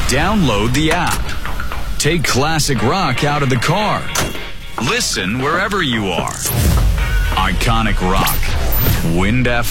Download the app. Take classic rock out of the car. Listen wherever you are. Iconic rock. Wind FM.